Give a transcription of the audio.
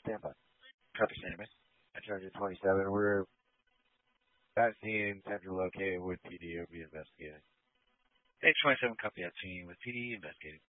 Stand by. Copy, Sammy. Charger 27. We're at scene. Central located with PD. Will be investigating. H27, copy that scene with PD investigating.